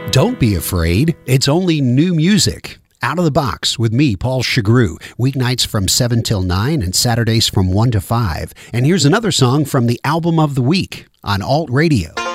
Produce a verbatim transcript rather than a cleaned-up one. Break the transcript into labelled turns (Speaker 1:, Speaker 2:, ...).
Speaker 1: Don't be afraid. It's only new music. Out of the Box with me, Paul Chagru. Weeknights from seven till nine and Saturdays from one to five. And here's another song from the album of the week on Alt Radio.